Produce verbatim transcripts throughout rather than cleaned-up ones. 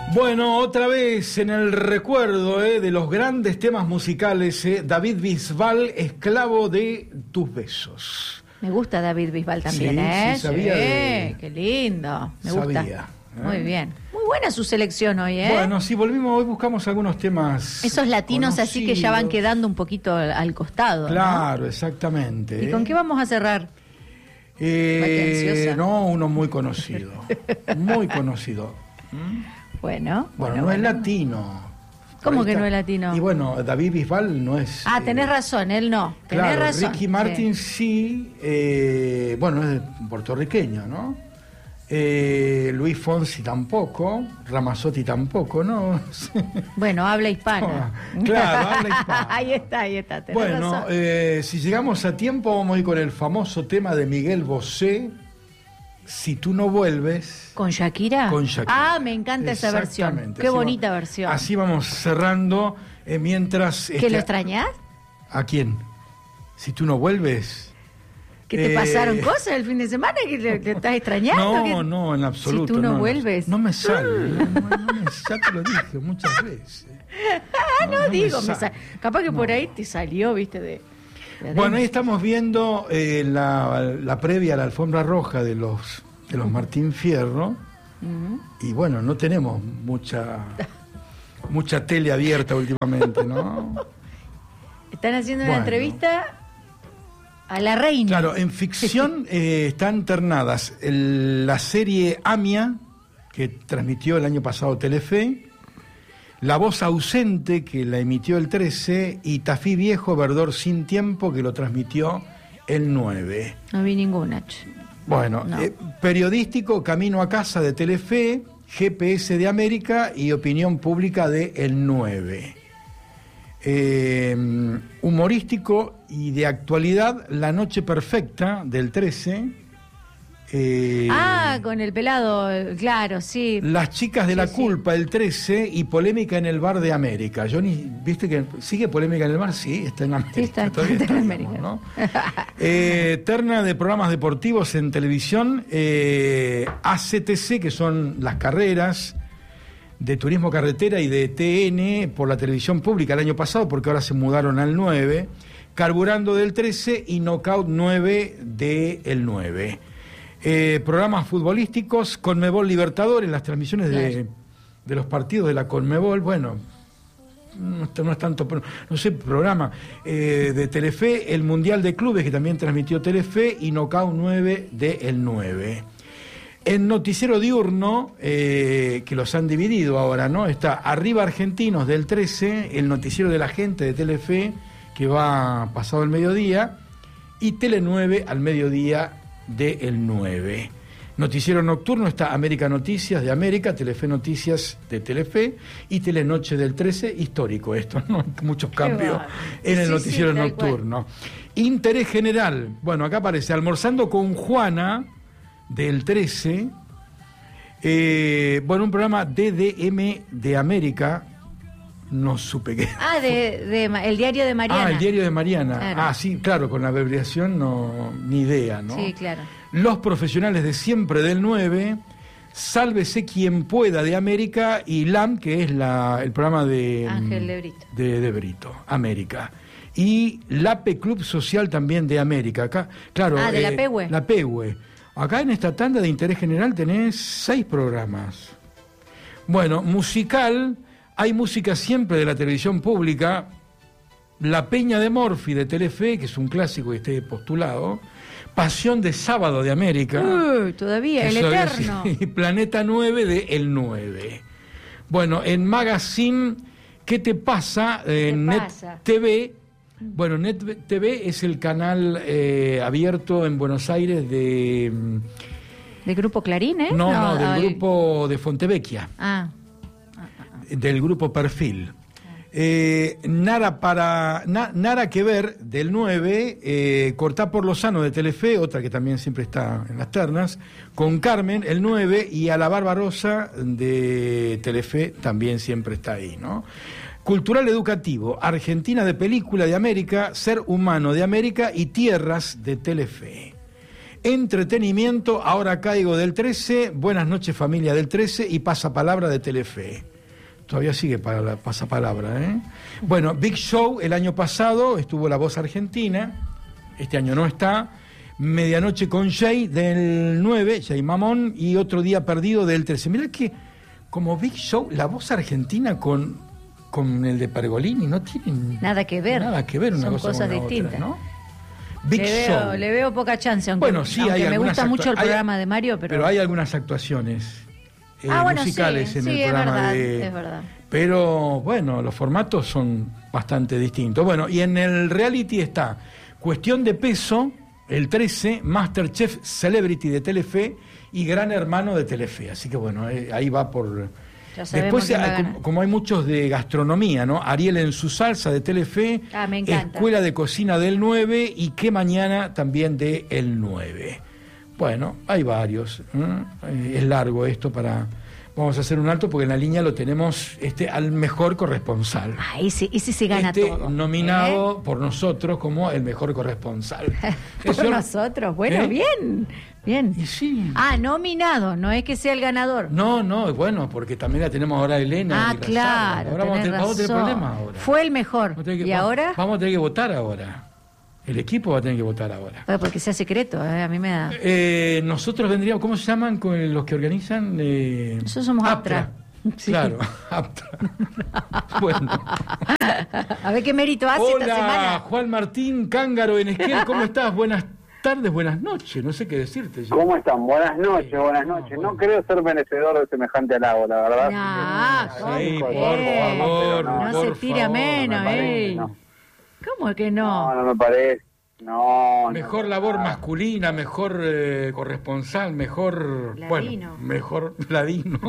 Bueno, otra vez en el recuerdo eh, de los grandes temas musicales, eh, David Bisbal, Esclavo de tus besos. Me gusta David Bisbal también, sí, ¿eh? Sí, sabía sí, de... qué lindo. Me sabía, gusta. ¿eh? Muy bien. Muy buena su selección hoy, ¿eh? Bueno, sí, volvimos, hoy buscamos algunos temas Esos latinos conocidos. así que ya van quedando un poquito al, al costado, Claro, ¿no? exactamente. ¿Y con qué vamos a cerrar? Eh, no, uno muy conocido. Muy conocido. Bueno. Bueno, Bueno, no bueno. es latino. ¿Cómo que Ahorita- no es latino? Y bueno, David Bisbal no es... Ah, tenés eh, razón, él no. Tenés Claro, razón. Ricky Martin sí, eh, bueno, es puertorriqueño, ¿no? Eh, Luis Fonsi tampoco, Ramazzotti tampoco, ¿no? Bueno, habla hispana. Claro, habla hispana. Ahí está, ahí está. Tenés Bueno, razón. eh, si llegamos a tiempo, vamos a ir con el famoso tema de Miguel Bosé, Si tú no vuelves. ¿Con Shakira? Con Shakira. Ah, me encanta esa versión. Exactamente. Qué Así bonita va- versión. Así vamos cerrando, eh, mientras... ¿Que este, lo extrañás? ¿A quién? Si tú no vuelves... ¿Que te Eh, pasaron cosas el fin de semana? ¿Que te, te estás extrañando? No, ¿Que- no, en absoluto. Si tú no, no vuelves. No, me sale, no, no me, ya te lo dije muchas veces. Ah, no, me digo, me sale. sa- capaz que por No. ahí te salió, viste, de... de Bueno, ahí adentro. estamos viendo eh, la, la previa a la alfombra roja de los, de los Martín Fierro. Ujú. Y bueno, no tenemos mucha, mucha tele abierta últimamente, ¿no? Están haciendo Bueno. una entrevista a la reina. Claro, en ficción eh, están ternadas el- la serie Amia, que transmitió el año pasado Telefe, La Voz Ausente, que la emitió el trece, y Tafí Viejo, Verdor Sin Tiempo, que lo transmitió el nueve. No vi ninguna. che. Bueno, No. eh, periodístico, Camino a Casa de Telefe, G P S de América y Opinión Pública de el nueve. Eh, humorístico y de actualidad, La Noche Perfecta del trece. Eh, Ah, con el pelado, eh, claro, sí. Las chicas de Sí, la sí. culpa, el trece, y Polémica en el bar de América. Yo ni, ¿viste que sigue Polémica en el bar? Sí, está en América. Sí, está- todavía está en digamos, América. ¿no? Eh, terna de programas deportivos en televisión, eh, A C T C, que son las carreras de turismo carretera y de T N por la televisión pública el año pasado, porque ahora se mudaron al nueve, Carburando del trece y Knockout nueve del nueve. Eh, programas futbolísticos, Conmebol Libertadores, las transmisiones de, Claro. de los partidos de la Conmebol, bueno, no, es- no es tanto, pero, no sé, programa eh, de Telefe, el Mundial de Clubes, que también transmitió Telefe, y Knockout nueve del nueve. En Noticiero Diurno, eh, que los han dividido ahora, ¿no? Está Arriba Argentinos del trece, el Noticiero de la Gente de Telefe, que va pasado el mediodía, y Tele nueve al mediodía del nueve. Noticiero Nocturno está América Noticias de América, Telefe Noticias de Telefe y Telenoche del trece, histórico esto, ¿no? Muchos cambios bárbaro. en el Sí, Noticiero sí, tal cual. Nocturno. Interés General, bueno, acá aparece Almorzando con Juana del trece, eh, bueno, un programa D D M de América, no supe qué. Ah, de, de Ma- el diario de Mariana. Ah, el diario de Mariana. Claro. Ah, sí, claro, con la abreviación no, ni idea, ¿no? Sí, claro. Los Profesionales de Siempre del nueve, Sálvese quien pueda de América y L A M, que es la, el programa de Ángel de Brito. de, de Brito, América. Y la P Club Social también de América. Acá, claro, Ah, de la Pehue. La Pehue. Acá en esta tanda de interés general tenés seis programas. Bueno, musical, hay música siempre de la televisión pública. La Peña de Morphy de Telefe, que es un clásico que esté postulado. Pasión de Sábado de América. Uy, todavía, el Eso es, eterno. sí, Planeta nueve de El nueve. Bueno, en Magazine, ¿qué te pasa? ¿Qué En te Net pasa? T V. Bueno, Net T V es el canal eh, abierto en Buenos Aires de... ¿De Grupo Clarín, eh? No, no, del ay. grupo de Fontevecchia, Ah, del grupo Perfil. Eh, Nara para Na- Nara que ver del nueve, eh, Cortá por Lozano de Telefe, otra que también siempre está en las ternas, con Carmen el nueve, y a la Barbarosa de Telefe también siempre está ahí, ¿no? Cultural Educativo, Argentina de Película de América, Ser Humano de América y Tierras de Telefe. Entretenimiento, ahora caigo del trece, buenas noches familia del trece y pasapalabra de Telefe. Todavía sigue para la pasapalabra, ¿eh? Bueno, Big Show el año pasado estuvo La Voz Argentina, este año no está. Medianoche con Jay del nueve, Jay Mamón, y Otro Día Perdido del trece. Mirá que como Big Show, La Voz Argentina con, con el de Pergolini no tienen nada que ver. Nada que ver una Son cosa cosas con la distintas. otra, ¿no? Big le, Show. veo, le veo poca chance, aunque, bueno, sí, aunque hay me gusta mucho el programa hay, de Mario, pero... pero hay algunas actuaciones eh, ah, bueno, musicales sí, en sí, el es programa verdad, de... es verdad. Pero, bueno, los formatos son bastante distintos. Bueno, y en el reality está Cuestión de Peso, el trece, Masterchef Celebrity de Telefe y Gran Hermano de Telefe. Así que, bueno, eh, ahí va por... Después, hay, como, como hay muchos de gastronomía, ¿no? Ariel en su salsa de Telefe, ah, me encanta. Escuela de Cocina del nueve y Qué Mañana también de El nueve. Bueno, hay varios. ¿eh? Es largo esto para... Vamos a hacer un alto porque en la línea lo tenemos este al mejor corresponsal. Ah, ese, ese se gana este, todo. Nominado ¿eh? por nosotros como el mejor corresponsal. por Eso, nosotros, bueno, ¿eh? bien, bien. Y sí. Ah, nominado, no es que sea el ganador. No, no, bueno, porque también la tenemos ahora Elena. Ah, claro, ahora vamos a, tener, vamos a tener problemas ahora. Fue el mejor. Que, ¿Y ahora? Vamos a tener que votar ahora. El equipo va a tener que votar ahora. Bueno, porque sea secreto, ¿eh? A mí me da... Eh, nosotros vendríamos, ¿cómo se llaman con los que organizan? Eh, Nosotros somos Aptra. Aptra. Sí. Claro, Aptra. Bueno. A ver qué mérito hace Hola, esta semana. Hola, Juan Martín Cángaro en Esquel, ¿cómo estás? Buenas tardes, buenas noches, no sé qué decirte. Yo. ¿Cómo están? Buenas noches, buenas noches. No, bueno. creo ser merecedor de semejante halago, la verdad. No, sí, por eh, favor, no, no por se tira favor, menos, no eh. no. ¿Cómo que no? No, no me parece. No, mejor no, labor no. masculina, mejor eh, corresponsal, mejor ladino. Bueno, mejor ladino.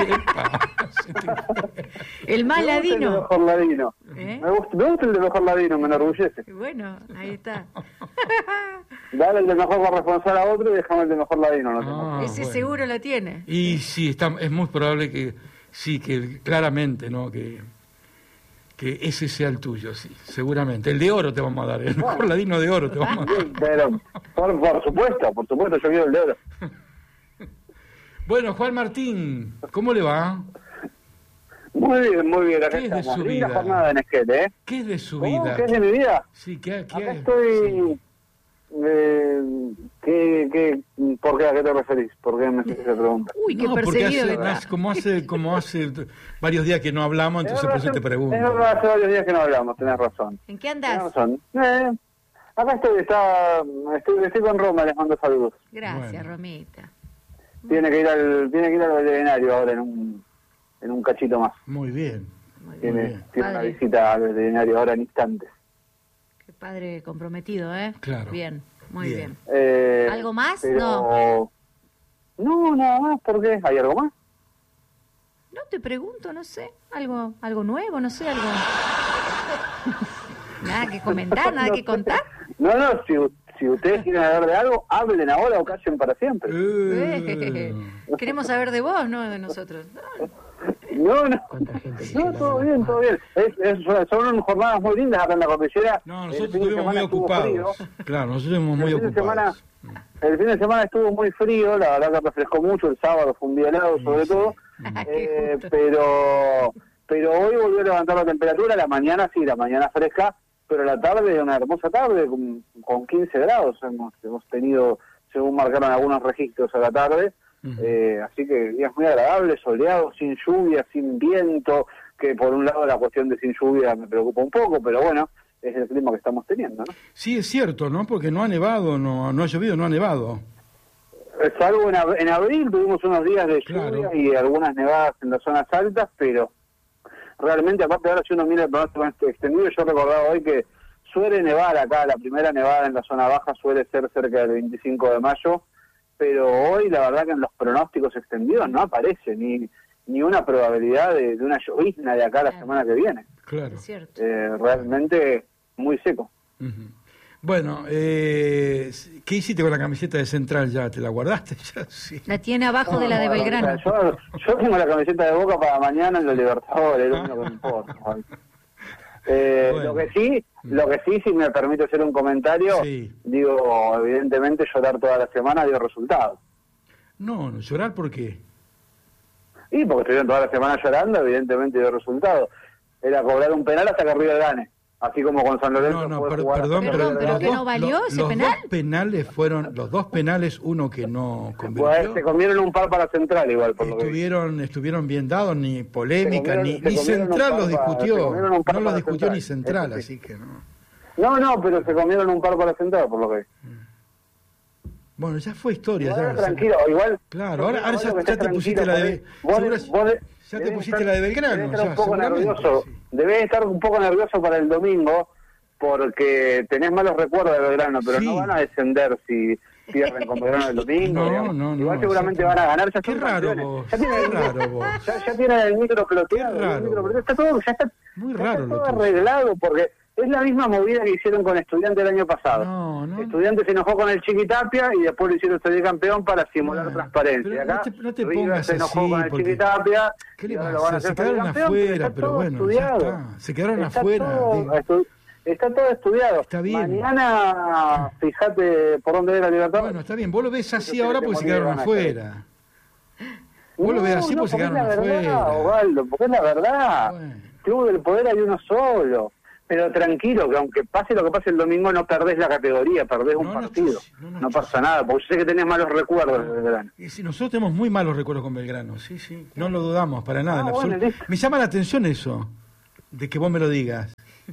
El más me ladino. El mejor ladino. ¿Eh? Me, gusta, me gusta el de mejor ladino, me enorgullece. Bueno, ahí está. Dale el de mejor corresponsal a otro y déjame el de mejor ladino. No ah, Ese bueno. seguro lo tiene. Y sí, está, es muy probable que sí, que claramente, ¿no? Que que ese sea el tuyo, sí, seguramente. El de oro te vamos a dar, el mejor ladino de oro te vamos a dar. Pero, por, por supuesto, por supuesto, yo quiero el de oro. Bueno, Juan Martín, ¿cómo le va? Muy bien, muy bien. Acá ¿Qué es de estamos. su Linda vida? jornada en Esquel, ¿eh? ¿Qué es de su ¿Cómo? vida? ¿Qué es de mi vida? Sí, ¿qué, qué Acá hay? estoy... Sí. Eh, ¿qué, qué, ¿Por qué? ¿A qué te referís? ¿Por qué me haces esa pregunta? Uy, qué no, porque perseguido hace, que está. hace- como hace como hace varios días que no hablamos, entonces por eso te pregunto. Es verdad, hace varios días que no hablamos, tenés razón. ¿En qué Tenés andás? razón. Eh, acá estoy, está, estoy, estoy con Roma, les mando saludos. Gracias, Bueno. Romita. Tiene que ir al, tiene que ir al veterinario ahora en un, en un cachito más. Muy bien. Muy bien. Tiene, bien. tiene una Padre. visita al veterinario ahora en instantes. Qué padre comprometido, ¿eh? Claro. Bien, muy Bien. bien. Eh, ¿Algo más? pero- No. No, nada más, ¿por qué? ¿Hay algo más? No te pregunto, no sé. Algo, algo nuevo, no sé, algo. Nada que comentar, nada que contar. No, no, si, si ustedes quieren hablar de algo, hablen ahora o callen para siempre. Eh. Queremos saber de vos, no de nosotros. No. No, no, no, todo bien, todo bien. Es, es, son jornadas muy lindas acá en la cordillera. No, El nosotros fin de estuvimos muy semana estuvo frío. ocupados. Claro, nosotros estuvimos muy El fin de semana, ocupados. el fin de semana estuvo muy frío, la verdad que refrescó mucho, el sábado fue un día helado sobre Sí, todo, Qué eh, justo. pero pero hoy volvió a levantar la temperatura, la mañana sí, la mañana fresca, pero la tarde, una hermosa tarde, con, con quince grados hemos, hemos tenido, según marcaron algunos registros a la tarde, Ujú. eh, así que días muy agradables, soleados, sin lluvia, sin viento, que por un lado la cuestión de sin lluvia me preocupa un poco, pero bueno, es el clima que estamos teniendo, ¿no? Sí, es cierto, ¿no? Porque no ha nevado, no, no ha llovido, no ha nevado. Salvo en, ab- en abril tuvimos unos días de Claro. lluvia y algunas nevadas en las zonas altas, pero realmente, aparte ahora si uno mira el pronóstico extendido, yo recordaba hoy que suele nevar acá, la primera nevada en la zona baja suele ser cerca del veinticinco de mayo, pero hoy la verdad que en los pronósticos extendidos no aparece ni ni una probabilidad de, de una llovizna de acá a la Claro. semana que viene. Claro. Es cierto. Eh, realmente muy seco. Ujú. Bueno, eh, ¿qué hiciste con la camiseta de Central ya? ¿Te la guardaste ya? Sí. La tiene abajo de la de No, Belgrano. Yo, yo tengo la camiseta de Boca para mañana en los Libertadores, es lo único que me importa. Juan. Eh, Bueno. Lo que sí, Lo que sí, si me permite hacer un comentario, Sí. digo, evidentemente llorar toda la semana dio resultado. No, no, llorar ¿por qué? Y porque estuvieron toda la semana llorando, evidentemente dio resultado. Era cobrar un penal hasta que River gane. Así como con San Lorenzo. No, no, puede per- jugar perdón, hasta que Perdón, pero, River pero los que gane. no valió los- ese los penal. dos penales fueron, los dos penales, uno que no Bueno, convirtió, se comieron un par para Central igual, por lo que vi. estuvieron, estuvieron bien dados, ni polémica, Se comieron- ni, se ni comieron un Central par los para- se discutió, comieron un par no los para discutió ni Central, Central, eso sí. así que no. No, no, pero se comieron un par para Central, por lo que vi. Bueno, ya fue historia. Igual, Ya, tranquilo, igual. Claro, ahora, ahora Vos ya, lo que ya estés te pusiste la de... tranquilo, vos- segura- vos de- ya te debés pusiste estar- la de Belgrano, debés estar ya, un poco seguramente, nervioso. sí. Debés estar un poco nervioso para el domingo, porque tenés malos recuerdos de Belgrano, pero Sí. no van a descender si pierden con Belgrano el domingo. No, digamos. no, no, Igual seguramente van exactamente. a ganar. Ya Qué son raro campeones. vos, Ya tienen, qué el, raro vos. ya, ya tienen el micro ploteado. Qué raro el micro vos. ploteado. Está todo, ya está, Muy ya raro está lo todo tuyo. arreglado, porque es la misma movida que hicieron con Estudiantes el año pasado. No, no. Estudiantes se enojó con el Chiquitapia y después lo hicieron salir campeón para simular Bueno, transparencia. pero Acá no te- no te River pongas se enojó así, con el porque- Chiquitapia ¿Qué y le ahora va lo a van a hacer? hacer Se salir quedaron campeón, afuera, está pero todo bueno, ya estudiado. está. Se quedaron Está afuera, todo digo. estu- está todo estudiado. Está bien. Mañana, fíjate por dónde ve la libertad. Bueno, está bien, vos lo ves así Yo ahora sé que porque se te quedaron morí de afuera. Vos lo ves así porque se porque es quedaron la verdad, afuera. Osvaldo, porque es la verdad. Bueno. Club del Poder hay uno solo. Pero tranquilo, que aunque pase lo que pase el domingo, no perdés la categoría, perdés un No, no, partido. chus, no, No, no, pasa chus. nada, porque yo sé que tenés malos recuerdos de Belgrano. Y si nosotros tenemos muy malos recuerdos con Belgrano, sí, sí, no lo dudamos para nada, Ah, en bueno, absoluto. listo. Me llama la atención eso, de que vos me lo digas.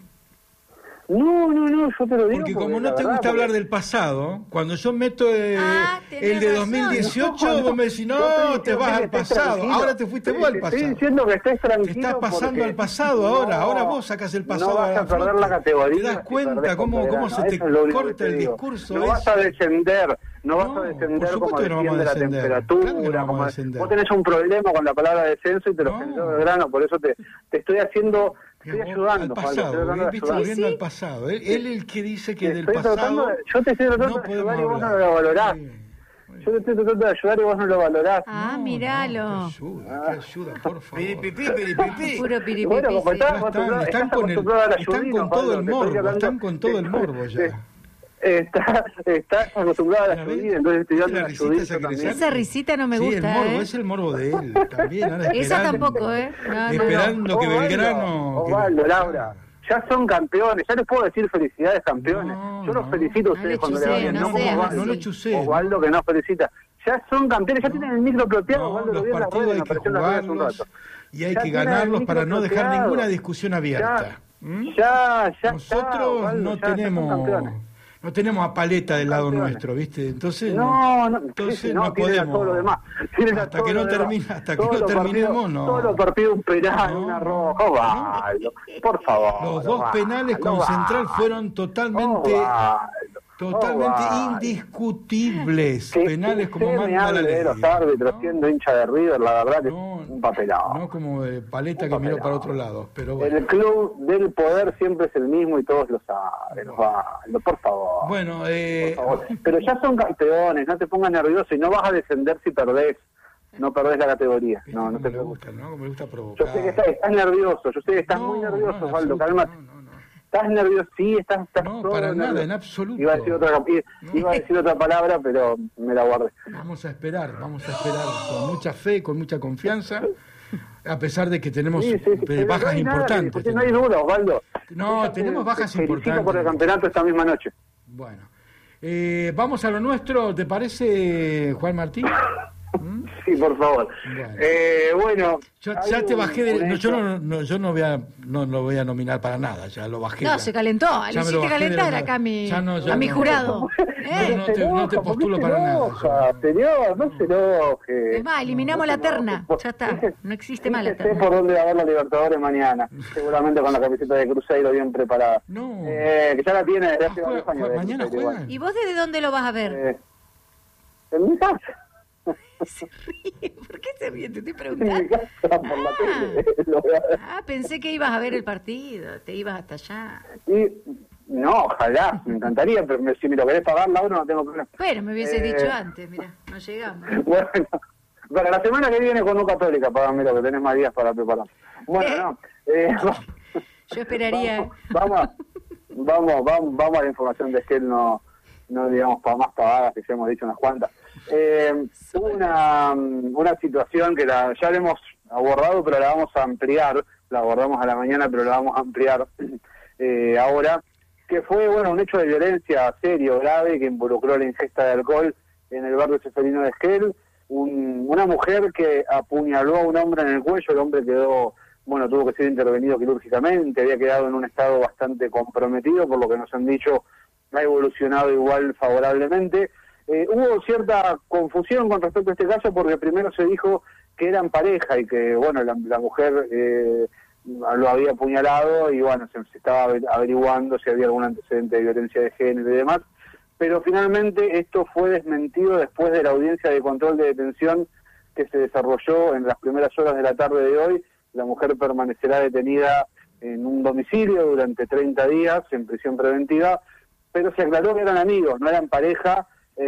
No, no, no, yo te lo digo. Porque como la no te verdad, gusta hablar porque- del pasado, cuando yo meto eh, Ah, tenés el de razón. dos mil dieciocho, No, no, vos me decís, yo no, estoy te diciendo vas que al estés pasado. tranquilo. Ahora te fuiste Sí, vos al te pasado. Estoy diciendo que estés Te tranquilo. estás pasando porque al pasado no, ahora, ahora vos sacas el pasado no vas a a perder flote. la categoría. ¿Te das si cuenta perdés con cómo, cómo Belgrano? se te Eso es lo único que corta te el digo. discurso? No es- vas a descender, no vas No, a por descender supuesto como que no vamos a desciende la descender. temperatura. Claro que no vamos a como- descender. Vos tenés un problema con la palabra descenso y te lo No. generó Belgrano, por eso te, te estoy haciendo, estoy Vos ayudando. al Pablo, pasado, estoy tratando de viste, ayudar. volviendo al pasado. Él, él el que dice que Te del estoy tratando pasado de- yo te estoy tratando no de ayudar y podemos vos no hablar. lo valorás. Muy bien, muy bien. Yo te estoy tratando de ayudar y vos no lo valorás. Ah, No, míralo. no, qué ayuda, qué ayuda, por favor. Piripipí, piripipí. Puro piripipí. Bueno, como sí. estás Ya acostumbrado, están, están estás con el- acostumbrado a la están ayudina, con todo Pablo, el te estoy morbo, hablando- están con todo el morbo ya. te- Está, estás acostumbrado a la Mira, ¿ves? ayudina, entonces estoy ¿Viste dando la una risita ayudita esa que le también. Esa risita no me Sí, gusta, el morbo, ¿eh? es el morbo de él también. Ahora Esa esperando- tampoco, ¿eh? No, no, no. Esperando que Osvaldo, Belgrano... que- Osvaldo, Laura, ya son campeones, ya les puedo decir felicidades campeones. No, Yo los no. felicito a No ustedes le cuando chusee, le vayan, no no como seas Osvaldo. No lo así. chusé. Osvaldo que no felicita. Ya son campeones, ya No. tienen el micro ploteado, No, Osvaldo, lo los vi en las partidos redes, hay me que apareció en las redes hace un jugarlos rato. y hay Ya que tienen el ganarlos micro para no dejar bloqueado. ninguna discusión abierta. Ya, ¿Mm? ya, ya Nosotros está, Osvaldo, no ya, ya son tenemos campeones. no tenemos a paleta del lado Campeones. nuestro, ¿viste? Entonces No, no, entonces sí, no, no, tienen a podemos. todo lo demás. Tienen a hasta todo que no lo demás. termine, hasta que Todos no los terminemos, partidos- no. Todos los partidos un penal, No, una no, roja, no. Osvaldo, por favor. Los dos Osvaldo, penales con Osvaldo, Central fueron totalmente Osvaldo, totalmente Osvaldo. indiscutibles. Que Penales como usted me manda la hable ley. de los árbitros No, siendo hincha de River, la verdad que no, es un papelado. no como de paleta Un que miró papelado. para otro lado, pero bueno. El club del poder siempre es el mismo y todos lo saben, Osvaldo, por favor. Bueno, eh, Por favor. Pero ya son campeones, no te pongas nervioso y no vas a descender si perdés. No perdés la categoría. viste No, no cómo te le preocupes. gusta, ¿no? Como le gusta Yo provocar. sé que estás, estás nervioso, yo sé que estás No, muy nervioso, no, en Osvaldo, absoluto, cálmate. no, no, no. Estás nervioso, sí, estás, estás No, todo para nada, nervioso. en absoluto. Iba a decir otra, iba a decir otra palabra, pero me la guardé. Vamos a esperar, vamos a esperar con mucha fe, con mucha confianza, a pesar de que tenemos Sí, sí, sí, eh, pero bajas no hay nada que importantes. discutir, no hay duda, Osvaldo. No, Yo ya tenemos te- bajas te felicito importantes. por el campeonato esta misma noche. Bueno, eh, vamos a lo nuestro, ¿te parece, Juan Martín? ¿Mm? Sí, por favor. Bueno. Eh, bueno. Yo hay ya te un- bajé de, un no, yo hecho- no, no, yo no voy a no lo voy a nominar para nada, ya lo bajé. No, ya. se calentó. Le Ya me lo hiciste bajé de calentar la- acá a mi, ya no, ya a mi no. jurado. ¿Eh? No, no te- no te ¿por qué postulo se para nada, enoja, yo. señor? No se enoje. Es más, eliminamos la se enoje. terna. Ya está. Fíjese- No existe más la fíjese terna. por dónde va a haber la Libertadores mañana. Seguramente con la camiseta de Cruzeiro bien preparada. No. Eh, que ya la tiene desde Ah, hace juega- varios años. juega- de mañana Cruzeiro igual. juegan. ¿Y vos desde dónde lo vas a ver? Eh, en mi casa. Se ríe. ¿Por qué se ríe? Te estoy En mi preguntando. casa, por la tele. Lo voy a ver. Ah, pensé que ibas a ver el partido. Te ibas hasta allá. Y, no, ojalá, me encantaría, pero me- si me lo querés pagar, Laura, no tengo problema. Bueno, me hubieses Eh, dicho antes. Mirá, no llegamos. Bueno, para la semana que viene con U Católica, pagame lo que tenés más días para preparar. Bueno, no. Eh, Yo esperaría. Vamos, vamos, Vamos, vamos, vamos a la información de Esquel, no, no digamos para más pavadas, que ya hemos dicho unas cuantas. Eh, hubo una, una situación que la, ya la hemos abordado, pero la vamos a ampliar, la abordamos a la mañana, pero la vamos a ampliar eh, ahora, que fue, bueno, un hecho de violencia serio, grave, que involucró la ingesta de alcohol en el barrio Ceferino de Esquel. Un, una mujer que apuñaló a un hombre en el cuello, el hombre quedó, bueno, tuvo que ser intervenido quirúrgicamente, había quedado en un estado bastante comprometido, por lo que nos han dicho, ha evolucionado igual favorablemente. Eh, hubo cierta confusión con respecto a este caso, porque primero se dijo que eran pareja y que, bueno, la, la mujer eh, lo había apuñalado y, bueno, se, se estaba averiguando si había algún antecedente de violencia de género y demás. Pero finalmente esto fue desmentido después de la audiencia de control de detención que se desarrolló en las primeras horas de la tarde de hoy. La mujer permanecerá detenida en un domicilio durante treinta días en prisión preventiva, pero se aclaró que eran amigos, no eran pareja.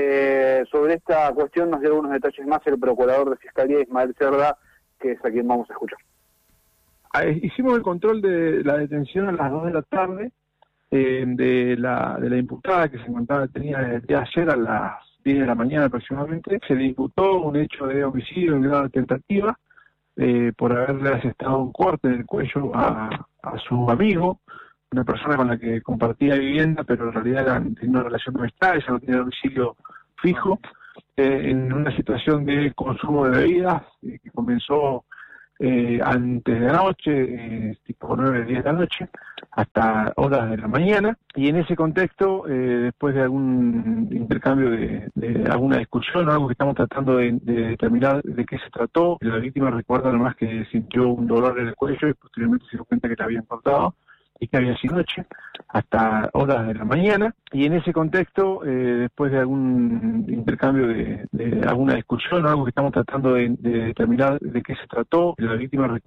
Eh, sobre esta cuestión nos dio algunos detalles más el procurador de Fiscalía, Ismael Cerda, que es a quien vamos a escuchar. Hicimos el control de la detención a las dos de la tarde. Eh, de la de la imputada que se encontraba detenida desde ayer a las diez de la mañana aproximadamente. Se le imputó un hecho de homicidio en grado de tentativa eh, por haberle asestado un corte en el cuello a, a su amigo, una persona con la que compartía vivienda, pero en realidad eran, tenía una relación de amistad, ella no tenía domicilio fijo, eh, en una situación de consumo de bebidas eh, que comenzó Eh, antes de la noche, eh, tipo nueve, diez de la noche, hasta horas de la mañana, y en ese contexto, eh, después de algún intercambio de, de alguna discusión o algo que estamos tratando de, de determinar de qué se trató, la víctima recuerda nomás que sintió un dolor en el cuello y posteriormente se dio cuenta que le habían cortado y que había sido noche, hasta horas de la mañana, y en ese contexto, eh, después de algún intercambio de, de alguna discusión o algo que estamos tratando de, de determinar de qué se trató, la víctima